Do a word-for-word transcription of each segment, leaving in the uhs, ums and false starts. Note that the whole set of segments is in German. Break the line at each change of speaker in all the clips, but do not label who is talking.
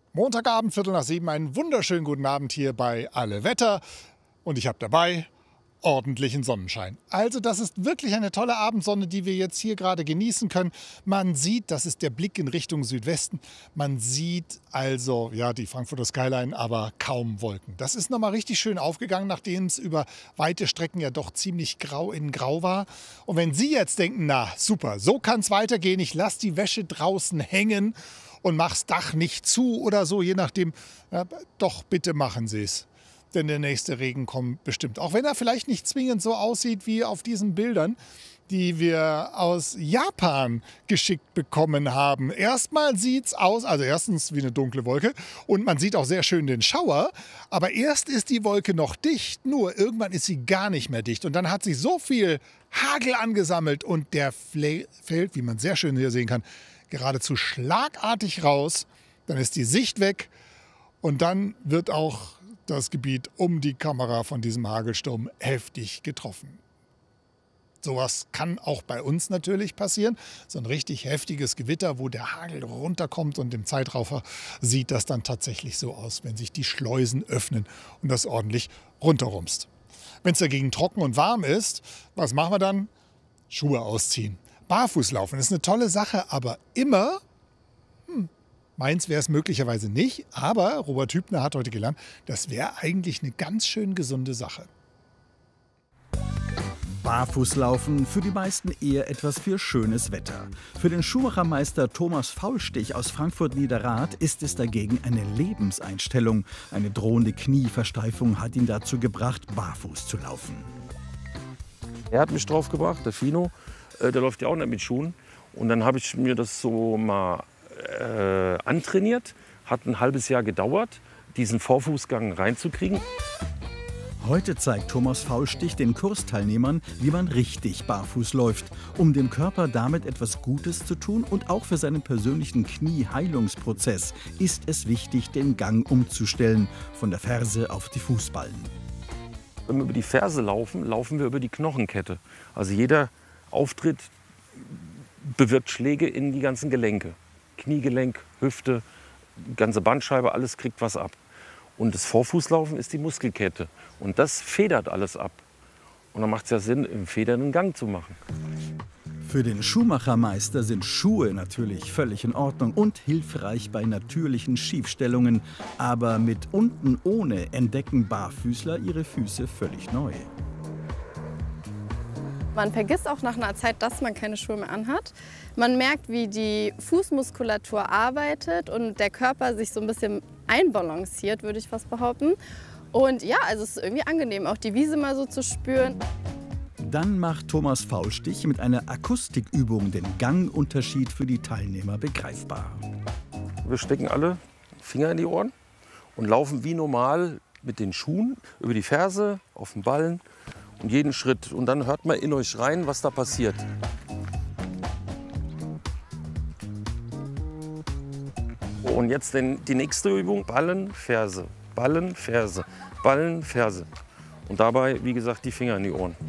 Montagabend, Viertel nach sieben, einen wunderschönen guten Abend hier bei Alle Wetter. Und ich habe dabei ordentlichen Sonnenschein. Also das ist wirklich eine tolle Abendsonne, die wir jetzt hier gerade genießen können. Man sieht, das ist der Blick in Richtung Südwesten. Man sieht also, ja, die Frankfurter Skyline, aber kaum Wolken. Das ist nochmal richtig schön aufgegangen, nachdem es über weite Strecken ja doch ziemlich grau in grau war. Und wenn Sie jetzt denken, na super, so kann es weitergehen, ich lasse die Wäsche draußen hängen und mach's Dach nicht zu oder so, je nachdem, ja, doch bitte machen Sie es. Denn der nächste Regen kommt bestimmt. Auch wenn er vielleicht nicht zwingend so aussieht wie auf diesen Bildern, die wir aus Japan geschickt bekommen haben. Erstmal sieht es aus, also erstens wie eine dunkle Wolke und man sieht auch sehr schön den Schauer. Aber erst ist die Wolke noch dicht, nur irgendwann ist sie gar nicht mehr dicht. Und dann hat sich so viel Hagel angesammelt und der fällt, wie man sehr schön hier sehen kann, geradezu schlagartig raus. Dann ist die Sicht weg und dann wird auch das Gebiet um die Kamera von diesem Hagelsturm heftig getroffen. Sowas kann auch bei uns natürlich passieren. So ein richtig heftiges Gewitter, wo der Hagel runterkommt und im Zeitraffer sieht das dann tatsächlich so aus, wenn sich die Schleusen öffnen und das ordentlich runterrumst. Wenn es dagegen trocken und warm ist, was machen wir dann? Schuhe ausziehen. Barfuß laufen ist eine tolle Sache, aber immer... Hm, Meins wäre es möglicherweise nicht, aber Robert Hübner hat heute gelernt, das wäre eigentlich eine ganz schön gesunde Sache.
Barfußlaufen für die meisten eher etwas für schönes Wetter. Für den Schuhmachermeister Thomas Faulstich aus Frankfurt-Niederrad ist es dagegen eine Lebenseinstellung. Eine drohende Knieversteifung hat ihn dazu gebracht, barfuß zu laufen.
Er hat mich drauf gebracht, der Fino, äh, der läuft ja auch nicht mit Schuhen. Und dann habe ich mir das so mal Äh, antrainiert, hat ein halbes Jahr gedauert, diesen Vorfußgang reinzukriegen.
Heute zeigt Thomas Faulstich den Kursteilnehmern, wie man richtig barfuß läuft, um dem Körper damit etwas Gutes zu tun und auch für seinen persönlichen Knieheilungsprozess ist es wichtig, den Gang umzustellen, von der Ferse auf die Fußballen.
Wenn wir über die Ferse laufen, laufen wir über die Knochenkette. Also jeder Auftritt bewirkt Schläge in die ganzen Gelenke. Kniegelenk, Hüfte, ganze Bandscheibe, alles kriegt was ab. Und das Vorfußlaufen ist die Muskelkette. Und das federt alles ab. Und dann macht es ja Sinn, im federnden Gang zu machen.
Für den Schuhmachermeister sind Schuhe natürlich völlig in Ordnung und hilfreich bei natürlichen Schiefstellungen. Aber mit unten ohne entdecken Barfüßler ihre Füße völlig neu.
Man vergisst auch nach einer Zeit, dass man keine Schuhe mehr anhat. Man merkt, wie die Fußmuskulatur arbeitet und der Körper sich so ein bisschen einbalanciert, würde ich fast behaupten. Und ja, also es ist irgendwie angenehm, auch die Wiese mal so zu spüren.
Dann macht Thomas Faulstich mit einer Akustikübung den Gangunterschied für die Teilnehmer begreifbar.
Wir stecken alle Finger in die Ohren und laufen wie normal mit den Schuhen über die Ferse, auf den Ballen. Und jeden Schritt. Und dann hört mal in euch rein, was da passiert. Und jetzt den, die nächste Übung. Ballen, Ferse, Ballen, Ferse, Ballen, Ferse. Und dabei, wie gesagt, die Finger in die Ohren.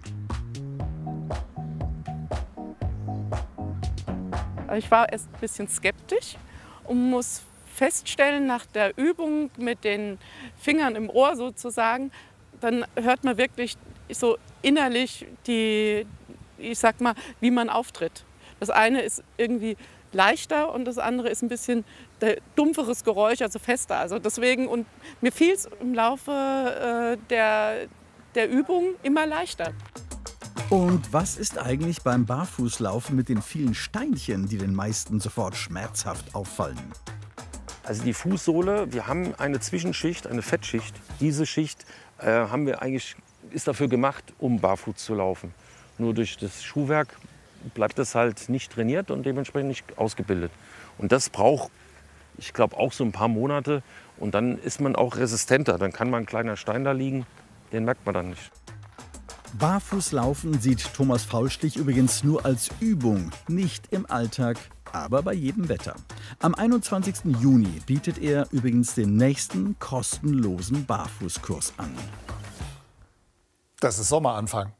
Ich war erst ein bisschen skeptisch und muss feststellen, nach der Übung mit den Fingern im Ohr sozusagen, dann hört man wirklich so innerlich die, ich sag mal, wie man auftritt. Das eine ist irgendwie leichter und das andere ist ein bisschen der dumpferes Geräusch, also fester. Also deswegen, und mir fiel es im Laufe äh, der, der Übung immer leichter.
Und was ist eigentlich beim Barfußlaufen mit den vielen Steinchen, die den meisten sofort schmerzhaft auffallen?
Also die Fußsohle, wir haben eine Zwischenschicht, eine Fettschicht. Diese Schicht äh, haben wir eigentlich, ist dafür gemacht, um barfuß zu laufen. Nur durch das Schuhwerk bleibt das halt nicht trainiert und dementsprechend nicht ausgebildet. Und das braucht, ich glaube, auch so ein paar Monate. Und dann ist man auch resistenter. Dann kann mal ein kleiner Stein da liegen, den merkt man dann nicht.
Barfußlaufen sieht Thomas Faulstich übrigens nur als Übung, nicht im Alltag, aber bei jedem Wetter. Am einundzwanzigsten Juni bietet er übrigens den nächsten kostenlosen Barfußkurs an.
Das ist Sommeranfang.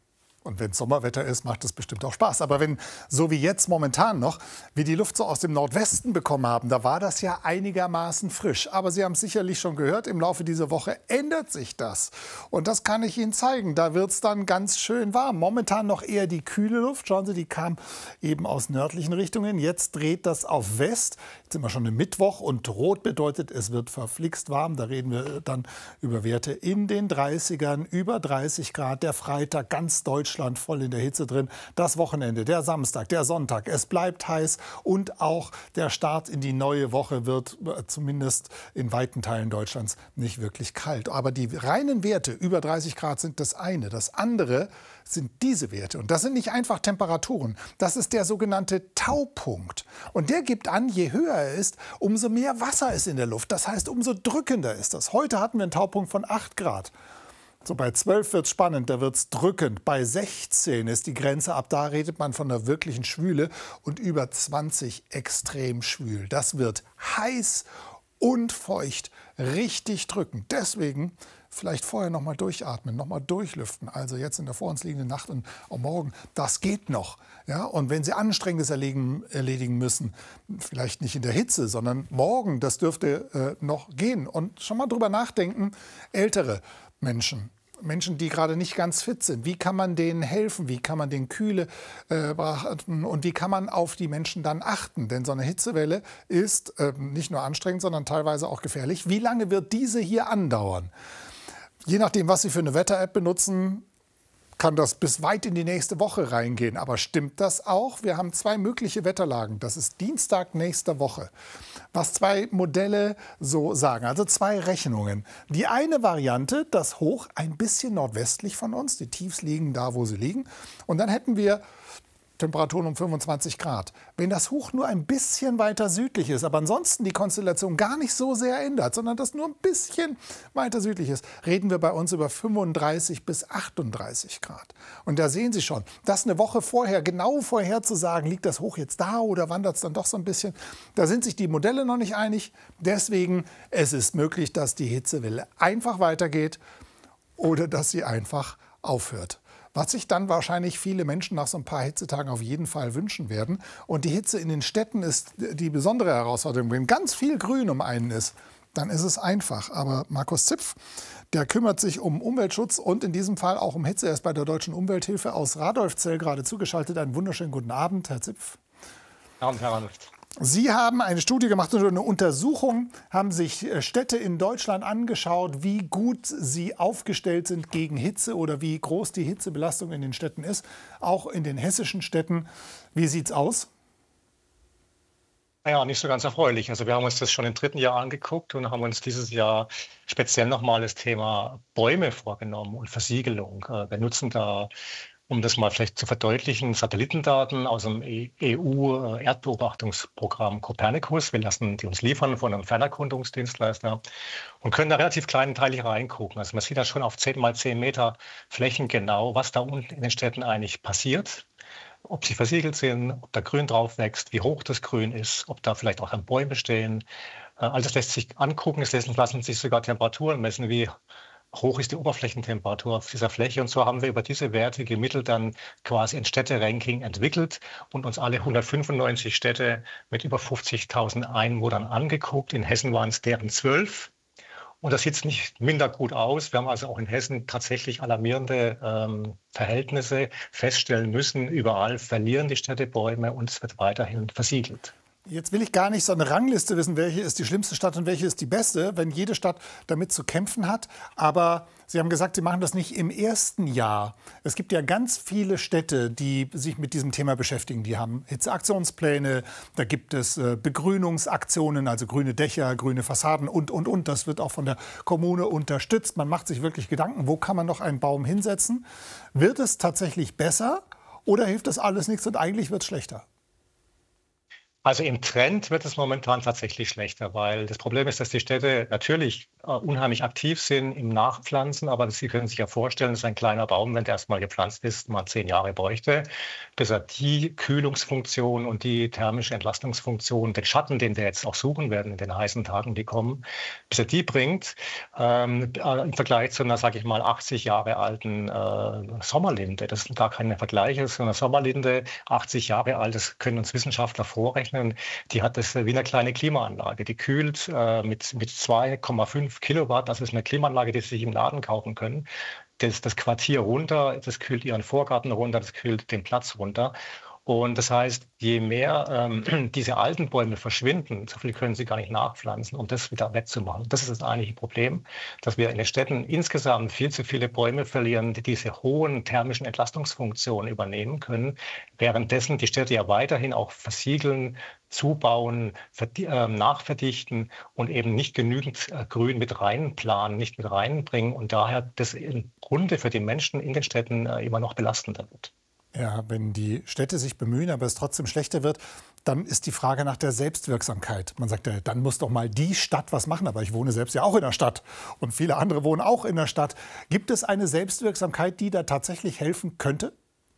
Und wenn Sommerwetter ist, macht es bestimmt auch Spaß. Aber wenn, so wie jetzt momentan noch, wir die Luft so aus dem Nordwesten bekommen haben, da war das ja einigermaßen frisch. Aber Sie haben es sicherlich schon gehört, im Laufe dieser Woche ändert sich das. Und das kann ich Ihnen zeigen. Da wird es dann ganz schön warm. Momentan noch eher die kühle Luft. Schauen Sie, die kam eben aus nördlichen Richtungen. Jetzt dreht das auf West. Jetzt sind wir schon im Mittwoch und rot bedeutet, es wird verflixt warm. Da reden wir dann über Werte in den dreißigern, über dreißig Grad. Der Freitag, ganz Deutschland voll in der Hitze drin. Das Wochenende, der Samstag, der Sonntag. Es bleibt heiß und auch der Start in die neue Woche wird zumindest in weiten Teilen Deutschlands nicht wirklich kalt. Aber die reinen Werte über dreißig Grad sind das eine. Das andere sind diese Werte. Und das sind nicht einfach Temperaturen. Das ist der sogenannte Taupunkt. Und der gibt an, je höher er ist, umso mehr Wasser ist in der Luft. Das heißt, umso drückender ist das. Heute hatten wir einen Taupunkt von acht Grad. So bei zwölf wird es spannend, da wird es drückend. Bei sechzehn ist die Grenze, ab da redet man von einer wirklichen Schwüle. Und über zwanzig extrem schwül. Das wird heiß und feucht, richtig drückend. Deswegen vielleicht vorher noch mal durchatmen, noch mal durchlüften. Also jetzt in der vor uns liegenden Nacht und am Morgen, das geht noch. Ja? Und wenn Sie Anstrengendes erledigen, erledigen müssen, vielleicht nicht in der Hitze, sondern morgen, das dürfte äh, noch gehen. Und schon mal drüber nachdenken, ältere Menschen, Menschen, die gerade nicht ganz fit sind. Wie kann man denen helfen? Wie kann man denen Kühle äh, beachten? Und wie kann man auf die Menschen dann achten? Denn so eine Hitzewelle ist äh, nicht nur anstrengend, sondern teilweise auch gefährlich. Wie lange wird diese hier andauern? Je nachdem, was Sie für eine Wetter-App benutzen, kann das bis weit in die nächste Woche reingehen. Aber stimmt das auch? Wir haben zwei mögliche Wetterlagen. Das ist Dienstag nächster Woche. Was zwei Modelle so sagen, also zwei Rechnungen. Die eine Variante, das Hoch ein bisschen nordwestlich von uns, die Tiefs liegen da, wo sie liegen. Und dann hätten wir Temperaturen um fünfundzwanzig Grad. Wenn das Hoch nur ein bisschen weiter südlich ist, aber ansonsten die Konstellation gar nicht so sehr ändert, sondern das nur ein bisschen weiter südlich ist, reden wir bei uns über fünfunddreißig bis achtunddreißig Grad. Und da sehen Sie schon, das eine Woche vorher genau vorherzusagen, liegt das Hoch jetzt da oder wandert es dann doch so ein bisschen, da sind sich die Modelle noch nicht einig. Deswegen, es ist möglich, dass die Hitzewelle einfach weitergeht oder dass sie einfach aufhört. Was sich dann wahrscheinlich viele Menschen nach so ein paar Hitzetagen auf jeden Fall wünschen werden. Und die Hitze in den Städten ist die besondere Herausforderung. Wenn ganz viel Grün um einen ist, dann ist es einfach. Aber Markus Zipf, der kümmert sich um Umweltschutz und in diesem Fall auch um Hitze. Er ist bei der Deutschen Umwelthilfe aus Radolfzell gerade zugeschaltet. Einen wunderschönen guten Abend, Herr Zipf.
Guten Abend, Herr Ranulf.
Sie haben eine Studie gemacht, eine Untersuchung, haben sich Städte in Deutschland angeschaut, wie gut sie aufgestellt sind gegen Hitze oder wie groß die Hitzebelastung in den Städten ist, auch in den hessischen Städten. Wie sieht's aus?
Naja, nicht so ganz erfreulich. Also wir haben uns das schon im dritten Jahr angeguckt und haben uns dieses Jahr speziell nochmal das Thema Bäume vorgenommen und Versiegelung. Wir nutzen da, um das mal vielleicht zu verdeutlichen, Satellitendaten aus dem E U-Erdbeobachtungsprogramm Copernicus. Wir lassen die uns liefern von einem Fernerkundungsdienstleister und können da relativ kleinteilig reingucken. Also man sieht da schon auf zehn mal zehn Meter Flächen genau, was da unten in den Städten eigentlich passiert. Ob sie versiegelt sind, ob da Grün drauf wächst, wie hoch das Grün ist, ob da vielleicht auch dann Bäume stehen. All das lässt sich angucken. Es lassen sich sogar Temperaturen messen, wie hoch ist die Oberflächentemperatur auf dieser Fläche. Und so haben wir über diese Werte gemittelt dann quasi ein Städteranking entwickelt und uns alle hundertfünfundneunzig Städte mit über fünfzigtausend Einwohnern angeguckt. In Hessen waren es deren zwölf. Und das sieht nicht minder gut aus. Wir haben also auch in Hessen tatsächlich alarmierende ähm, Verhältnisse feststellen müssen. Überall verlieren die Städte Bäume und es wird weiterhin versiegelt.
Jetzt will ich gar nicht so eine Rangliste wissen, welche ist die schlimmste Stadt und welche ist die beste, wenn jede Stadt damit zu kämpfen hat. Aber Sie haben gesagt, Sie machen das nicht im ersten Jahr. Es gibt ja ganz viele Städte, die sich mit diesem Thema beschäftigen. Die haben Hitzeaktionspläne, da gibt es äh, Begrünungsaktionen, also grüne Dächer, grüne Fassaden und, und, und. Das wird auch von der Kommune unterstützt. Man macht sich wirklich Gedanken, wo kann man noch einen Baum hinsetzen? Wird es tatsächlich besser oder hilft das alles nichts und eigentlich wird es schlechter?
Also im Trend wird es momentan tatsächlich schlechter, weil das Problem ist, dass die Städte natürlich äh, unheimlich aktiv sind im Nachpflanzen, aber Sie können sich ja vorstellen, dass ein kleiner Baum, wenn der erstmal gepflanzt ist, mal zehn Jahre bräuchte, bis er die Kühlungsfunktion und die thermische Entlastungsfunktion, den Schatten, den wir jetzt auch suchen werden in den heißen Tagen, die kommen, bis er die bringt, ähm, äh, im Vergleich zu einer, sage ich mal, achtzig Jahre alten äh, Sommerlinde. Das sind gar keine Vergleiche, sondern eine Sommerlinde, achtzig Jahre alt, das können uns Wissenschaftler vorrechnen. Die hat das wie eine kleine Klimaanlage. Die kühlt äh, mit, mit zwei Komma fünf Kilowatt. Das ist eine Klimaanlage, die Sie sich im Laden kaufen können. Das, das Quartier runter, das kühlt Ihren Vorgarten runter, das kühlt den Platz runter. Und das heißt, je mehr ähm, diese alten Bäume verschwinden, so viel können sie gar nicht nachpflanzen, um das wieder wettzumachen. Das ist das eigentliche Problem, dass wir in den Städten insgesamt viel zu viele Bäume verlieren, die diese hohen thermischen Entlastungsfunktionen übernehmen können, währenddessen die Städte ja weiterhin auch versiegeln, zubauen, äh, nachverdichten und eben nicht genügend äh, Grün mit reinplanen, nicht mit reinbringen und daher das im Grunde für die Menschen in den Städten äh, immer noch belastender wird.
Ja, wenn die Städte sich bemühen, aber es trotzdem schlechter wird, dann ist die Frage nach der Selbstwirksamkeit. Man sagt ja, dann muss doch mal die Stadt was machen. Aber ich wohne selbst ja auch in der Stadt und viele andere wohnen auch in der Stadt. Gibt es eine Selbstwirksamkeit, die da tatsächlich helfen könnte?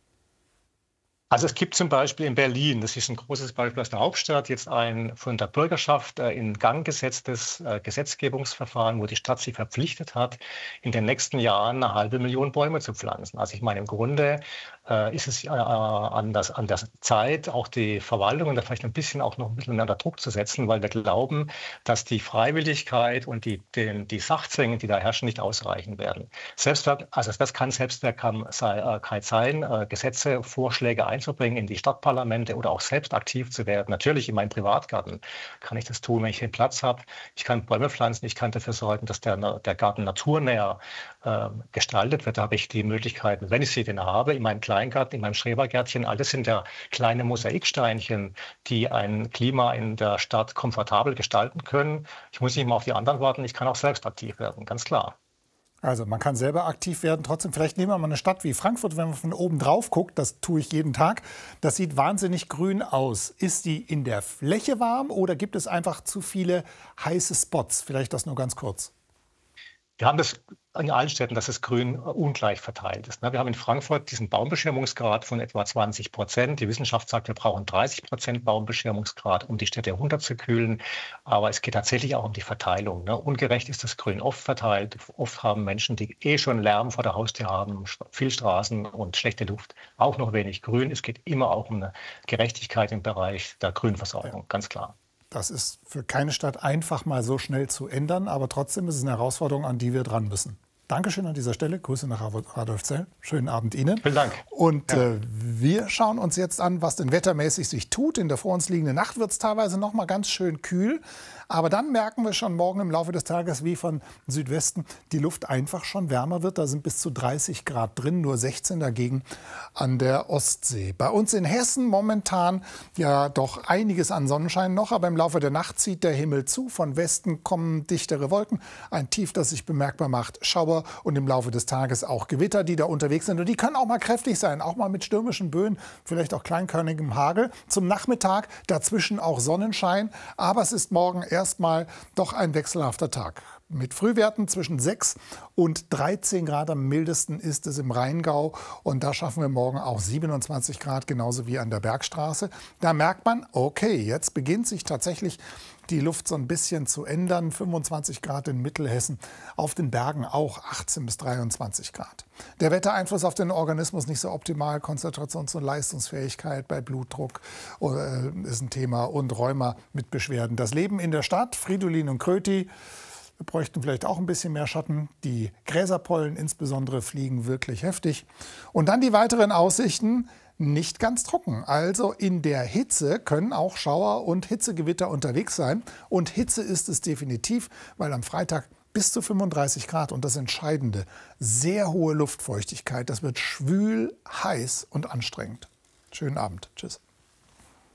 Also es gibt zum Beispiel in Berlin, das ist ein großes Beispiel aus der Hauptstadt, jetzt ein von der Bürgerschaft äh, in Gang gesetztes äh, Gesetzgebungsverfahren, wo die Stadt sich verpflichtet hat, in den nächsten Jahren eine halbe Million Bäume zu pflanzen. Also ich meine, im Grunde äh, ist es äh, an, das, an der Zeit, auch die Verwaltung und da vielleicht ein bisschen auch noch ein bisschen unter Druck zu setzen, weil wir glauben, dass die Freiwilligkeit und die, den, die Sachzwänge, die da herrschen, nicht ausreichen werden. Selbstwirk also das kann Selbstwirksamkeit sein, äh, Gesetze, Vorschläge einzubringen in die Stadtparlamente oder auch selbst aktiv zu werden. Natürlich in meinem Privatgarten kann ich das tun, wenn ich den Platz habe. Ich kann Bäume pflanzen, ich kann dafür sorgen, dass der, der Garten naturnäher äh, gestaltet wird. Da habe ich die Möglichkeiten, wenn ich sie denn habe, in meinem Kleingarten, in meinem Schrebergärtchen. All das sind ja kleine Mosaiksteinchen, die ein Klima in der Stadt komfortabel gestalten können. Ich muss nicht mal auf die anderen warten, ich kann auch selbst aktiv werden, ganz klar.
Also man kann selber aktiv werden. Trotzdem, vielleicht nehmen wir mal eine Stadt wie Frankfurt, wenn man von oben drauf guckt, das tue ich jeden Tag. Das sieht wahnsinnig grün aus. Ist die in der Fläche warm oder gibt es einfach zu viele heiße Spots? Vielleicht das nur ganz kurz.
Wir haben das in allen Städten, dass das Grün ungleich verteilt ist. Wir haben in Frankfurt diesen Baumbeschirmungsgrad von etwa zwanzig Prozent. Die Wissenschaft sagt, wir brauchen dreißig Prozent Baumbeschirmungsgrad, um die Städte runterzukühlen. Aber es geht tatsächlich auch um die Verteilung. Ungerecht ist das Grün oft verteilt. Oft haben Menschen, die eh schon Lärm vor der Haustür haben, viel Straßen und schlechte Luft, auch noch wenig Grün. Es geht immer auch um eine Gerechtigkeit im Bereich der Grünversorgung, ganz klar.
Das ist für keine Stadt einfach mal so schnell zu ändern, aber trotzdem ist es eine Herausforderung, an die wir dran müssen. Dankeschön an dieser Stelle. Grüße nach Radolfzell. Schönen Abend Ihnen.
Vielen Dank.
Und
ja.
äh, wir schauen uns jetzt an, was denn wettermäßig sich tut. In der vor uns liegenden Nacht wird es teilweise noch mal ganz schön kühl. Aber dann merken wir schon morgen im Laufe des Tages, wie von Südwesten die Luft einfach schon wärmer wird. Da sind bis zu dreißig Grad drin, nur sechzehn dagegen an der Ostsee. Bei uns in Hessen momentan ja doch einiges an Sonnenschein noch. Aber im Laufe der Nacht zieht der Himmel zu. Von Westen kommen dichtere Wolken. Ein Tief, das sich bemerkbar macht. Schauer und im Laufe des Tages auch Gewitter, die da unterwegs sind. Und die können auch mal kräftig sein, auch mal mit stürmischen Böen, vielleicht auch kleinkörnigem Hagel. Zum Nachmittag dazwischen auch Sonnenschein. Aber es ist morgen erstmal doch ein wechselhafter Tag. Mit Frühwerten zwischen sechs und dreizehn Grad. Am mildesten ist es im Rheingau. Und da schaffen wir morgen auch siebenundzwanzig Grad, genauso wie an der Bergstraße. Da merkt man, okay, jetzt beginnt sich tatsächlich die Luft so ein bisschen zu ändern. fünfundzwanzig Grad in Mittelhessen, auf den Bergen auch achtzehn bis dreiundzwanzig Grad. Der Wettereinfluss auf den Organismus nicht so optimal. Konzentrations- und Leistungsfähigkeit bei Blutdruck äh, ist ein Thema und Rheuma mit Beschwerden. Das Leben in der Stadt, Fridolin und Kröti, wir bräuchten vielleicht auch ein bisschen mehr Schatten. Die Gräserpollen insbesondere fliegen wirklich heftig. Und dann die weiteren Aussichten. Nicht ganz trocken. Also in der Hitze können auch Schauer und Hitzegewitter unterwegs sein. Und Hitze ist es definitiv, weil am Freitag bis zu fünfunddreißig Grad und das Entscheidende, sehr hohe Luftfeuchtigkeit. Das wird schwül, heiß und anstrengend. Schönen Abend. Tschüss.